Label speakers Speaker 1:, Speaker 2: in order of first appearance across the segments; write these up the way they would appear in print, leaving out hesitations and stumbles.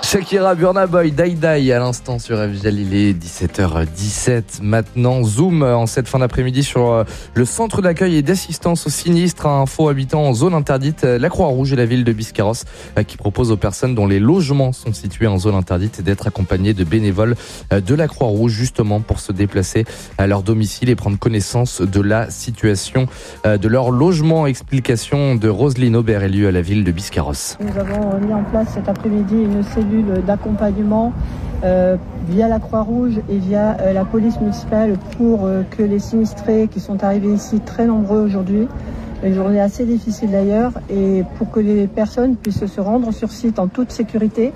Speaker 1: Shakira, Burna Boy, Die Die à l'instant sur FGL, il est 17h17 maintenant. Zoom en cette fin d'après-midi sur le centre d'accueil et d'assistance aux sinistres à info habitants en zone interdite. La Croix-Rouge et la ville de Biscarrosse qui propose aux personnes dont les logements sont situés en zone interdite d'être accompagnés de bénévoles de la Croix-Rouge justement pour se déplacer à leur domicile et prendre connaissance de la situation de leur logement. Explication de Roselyne Aubert, élue à la ville de Biscarrosse.
Speaker 2: Nous avons mis en place cet après-midi une cellule d'accompagnement via la Croix-Rouge et via la police municipale pour que les sinistrés qui sont arrivés ici très nombreux aujourd'hui, une journée assez difficile d'ailleurs, et pour que les personnes puissent se rendre sur site en toute sécurité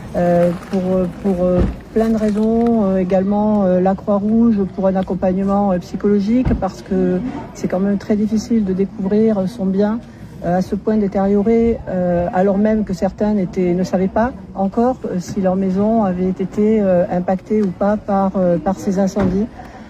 Speaker 2: pour plein de raisons, également la Croix-Rouge pour un accompagnement psychologique parce que c'est quand même très difficile de découvrir son bien à ce point détérioré, alors même que certains ne savaient pas encore si leur maison avait été impactée ou pas par ces incendies.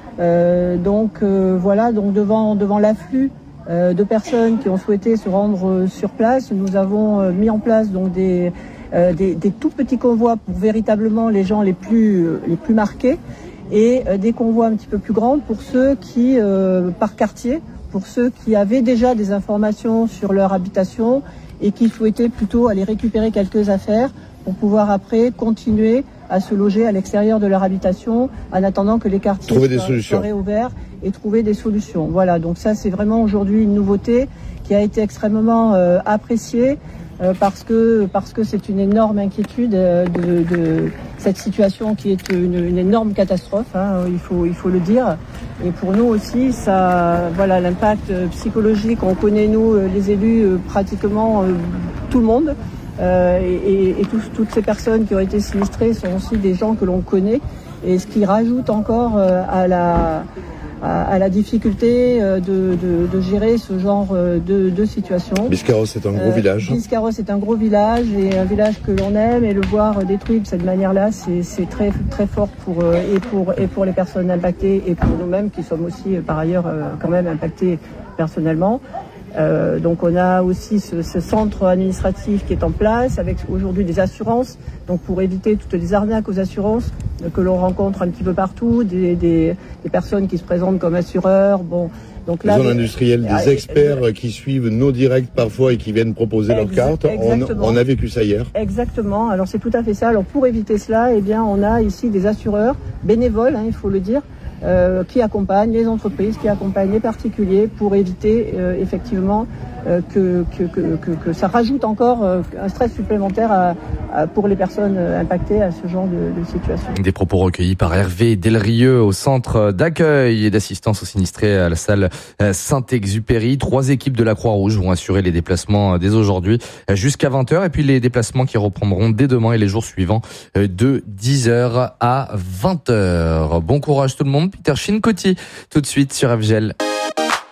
Speaker 2: Donc devant l'afflux de personnes qui ont souhaité se rendre sur place, nous avons mis en place donc des tout petits convois pour véritablement les gens les plus marqués et des convois un petit peu plus grands pour ceux qui, par quartier, pour ceux qui avaient déjà des informations sur leur habitation et qui souhaitaient plutôt aller récupérer quelques affaires pour pouvoir après continuer à se loger à l'extérieur de leur habitation en attendant que les quartiers soient réouverts et trouver des solutions. Voilà, donc ça c'est vraiment aujourd'hui une nouveauté qui a été extrêmement appréciée parce que c'est une énorme inquiétude de cette situation qui est une énorme catastrophe, hein, il faut le dire. Et pour nous aussi, l'impact psychologique, on connaît nous les élus pratiquement tout le monde et toutes ces personnes qui ont été sinistrées sont aussi des gens que l'on connaît et ce qui rajoute encore à la difficulté de gérer ce genre de situation.
Speaker 3: Biscarrosse est un gros village.
Speaker 2: Biscarrosse est un gros village et un village que l'on aime et le voir détruit de cette manière-là, c'est très très fort pour les personnes impactées et pour nous-mêmes qui sommes aussi par ailleurs quand même impactés personnellement. Donc on a aussi ce centre administratif qui est en place avec aujourd'hui des assurances, donc pour éviter toutes les arnaques aux assurances que l'on rencontre un petit peu partout, des personnes qui se présentent comme assureurs. Bon, donc là,
Speaker 3: les zones industrielles, des experts qui suivent nos directs parfois et qui viennent proposer leurs cartes. On a vécu ça hier.
Speaker 2: Exactement. Alors c'est tout à fait ça. Alors pour éviter cela, on a ici des assureurs bénévoles, il faut le dire. Qui accompagnent les entreprises, qui accompagnent les particuliers pour éviter effectivement que ça rajoute encore un stress supplémentaire pour les personnes impactées à ce genre de situation.
Speaker 1: Des propos recueillis par Hervé Delrieux au centre d'accueil et d'assistance aux sinistrés à la salle Saint-Exupéry. 3 équipes de la Croix-Rouge vont assurer les déplacements dès aujourd'hui jusqu'à 20h et puis les déplacements qui reprendront dès demain et les jours suivants de 10h à 20h. Bon courage tout le monde. Peter Chincotti tout de suite sur FGL.